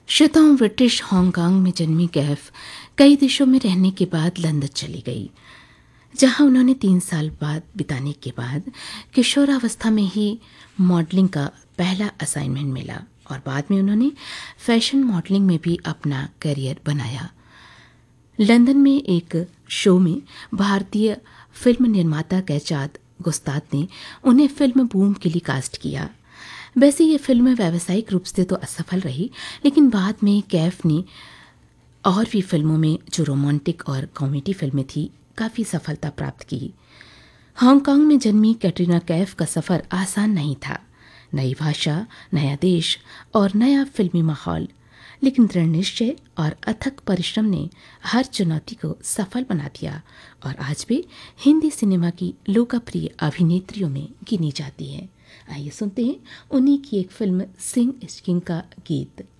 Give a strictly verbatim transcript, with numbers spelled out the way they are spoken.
शतों British Hong Kong में जन्मी कैफ कई देशों में रहने के बाद लंदन चली गई, जहां उन्होंने तीन साल बाद बिताने के बाद किशोरावस्था में ही मॉडलिंग का पहला असाइनमेंट मिला और बाद में उन्होंने फैशन मॉडलिंग में भी अपना करियर बनाया। लंदन में एक शो में भारतीय फिल्म निर्माता कैचाद गुस्ताद ने उन्हें फिल्म बूम के लिए कास्ट किया। वैसे ये फिल्म व्यावसायिक रूप से तो असफल रही, लेकिन बाद में कैफ ने और भी फिल्मों में, जो रोमांटिक और कॉमेडी फिल्में थी, काफ़ी सफलता प्राप्त की। हांगकांग में जन्मी कैटरीना कैफ का सफ़र आसान नहीं था। नई भाषा, नया देश और नया फिल्मी माहौल, लेकिन दृढ़ निश्चय और अथक परिश्रम ने हर चुनौती को सफल बना दिया और आज भी हिंदी सिनेमा की लोकप्रिय अभिनेत्रियों में गिनी जाती है। आइए सुनते हैं उन्हीं की एक फिल्म सिंह इस किंग का गीत।